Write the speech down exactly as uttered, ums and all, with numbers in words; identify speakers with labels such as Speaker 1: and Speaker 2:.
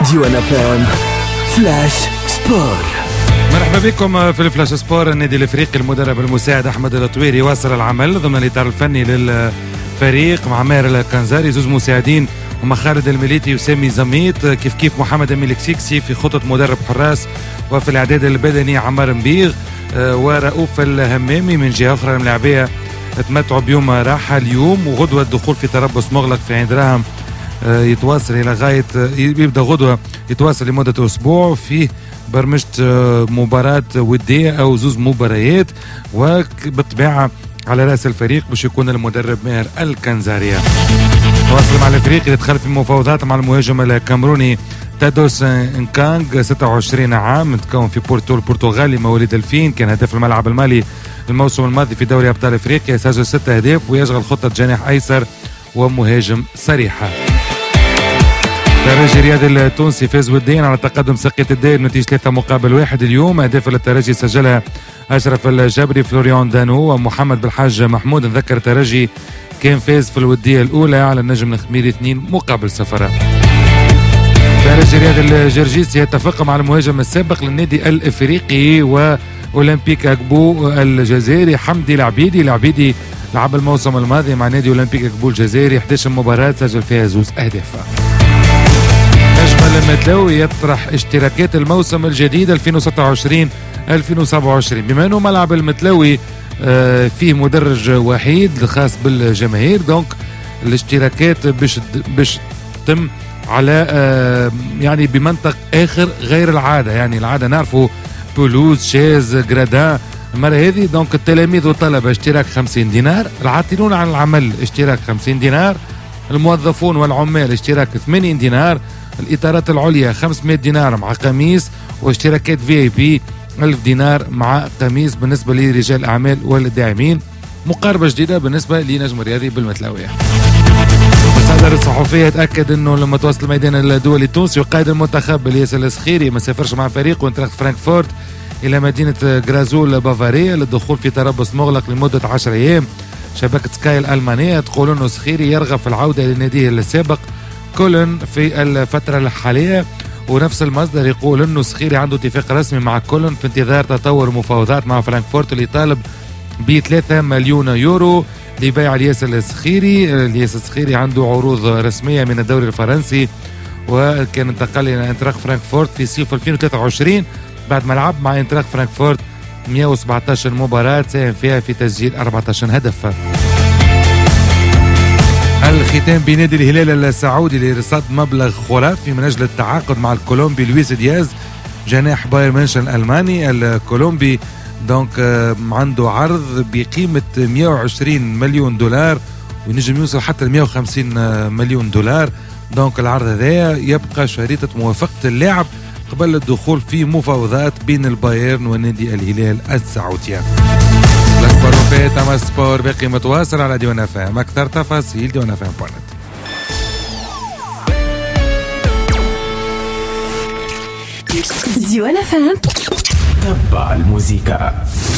Speaker 1: ديوان اف ام فلاش سبور.
Speaker 2: مرحبا بكم في الفلاش سبور. النادي الافريقي المدرب المساعد احمد الطويري واصل العمل ضمن الاطار الفني للفريق مع ماهر الكنزاري، زوج مساعدين هما خالد المليتي وسامي زميت، كيف كيف محمد الميلكسيكسي في خطة مدرب حراس، وفي الاعداد البدني عمار مبيغ ورؤوف الهمامي. من جهه اخرى الملاعبيه تمتعوا بيوم راحه اليوم، وغدوه الدخول في تربص مغلق في عين دراهم يتواصل الى غايه يبدا غدوه يتواصل لمده اسبوع، فيه برمجة مباراة ودية او زوز مباريات، وبالطبيعه على راس الفريق باش يكون المدرب ماهر الكنزاري. تواصل مع الافريقي اللي دخل في مفاوضات مع المهاجم الكامروني تادوس انكانغ، ستة وعشرين عام، متكون في بورتو البرتغالي، مواليد ألفين، كان هداف الملعب المالي الموسم الماضي في دوري ابطال افريقيا، سجل ستة اهداف ويشغل خطة جناح ايسر ومهاجم صريحة. الترجي الرياضي التونسي فاز وديا على تقدم سقية الدائر بنتيجة ثلاثة مقابل واحد اليوم. أهداف للترجي سجلها أشرف الجبري، فلوريان دانو ومحمد بالحاج محمود. نذكر الترجي كان فاز في الودية الأولى على النجم الخميري اثنين مقابل صفر. الترجي الرياضي الجرجيسي يتفق مع المهاجم السابق للنادي الإفريقي وأولمبيك أكبو الجزائري حمدي العبيدي. العبيدي لعب الموسم الماضي مع نادي أولمبيك أكبو الجزائري إحدى عشرة مباراة، سجل فيها زوز أهداف. نجم المتلاوي يطرح اشتراكات الموسم الجديد ألفين وستة وعشرين ألفين وسبعة وعشرين، بما انه ملعب المتلاوي فيه مدرج وحيد خاص بالجماهير، دونك الاشتراكات باش باش تتم على يعني بمنطق اخر غير العاده. يعني العاده نعرفوا بولوز شاز جرادان، المره هذه دونك التلاميذ والطلبه اشتراك خمسين دينار، العاطلون عن العمل اشتراك خمسين دينار، الموظفون والعمال اشتراك ثمانين دينار، الإطارات العليا خمسمائة دينار مع قميص، واشتراكات في اي بي ألف دينار مع قميص بالنسبة لرجال الأعمال والداعمين. مقاربة جديدة بالنسبة لنجم الرياضي بالمتلاوية. المصادر الصحفية تأكد أنه لما توصل الميدان الدولي التونسي وقائد المنتخب الياس السخيري ما سافرش مع فريقه انتراخت فرانكفورت إلى مدينة غرازول بافاريا للدخول في تربص مغلق لمدة عشرة أيام. شبكة سكاي الألمانية تقول أنه سخيري يرغب في العودة إلى ناديه السابق كولن في الفترة الحالية، ونفس المصدر يقول أنه سخيري عنده اتفاق رسمي مع كولن في انتظار تطور مفاوضات مع فرانكفورت اللي طالب ب ثلاثة مليون يورو لبيع الياس السخيري. الياس السخيري عنده عروض رسمية من الدوري الفرنسي، وكان انتقل إلى انتراخت فرانكفورت في صيف ألفين وثلاثة وعشرين بعد ما لعب مع انتراخت فرانكفورت مئة وسبعة عشر مباراة ساهم فيها في تسجيل أربعة عشر هدف. الختام بنادي الهلال السعودي لرصاد مبلغ خرافي من اجل التعاقد مع الكولومبي لويس دياز جناح بايرن ميونخ الالماني. الكولومبي دونك عنده عرض بقيمه مئة وعشرين مليون دولار وينجم يوصل حتى مئة وخمسين مليون دولار. دونك العرض هذا يبقى شريطه موافقه اللاعب قبل الدخول في مفاوضات بين البايرن ونادي الهلال السعودي. الأخبار في تمام سبور باقي متواصل على ديوان اف ام. أكثر تفاصيل ديوان اف ام بوينت.
Speaker 1: ديوان اف ام تبع الموسيقى.